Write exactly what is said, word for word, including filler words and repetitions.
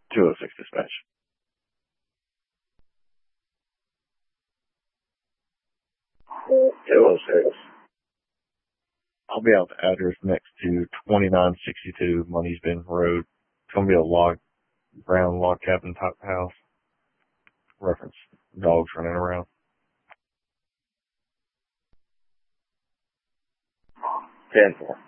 two oh six dispatch. two oh six. I'll be out the address next to twenty-nine sixty-two Money's Bend Road. It's going to be a log, brown log cabin type house. Reference dogs running around. ten four.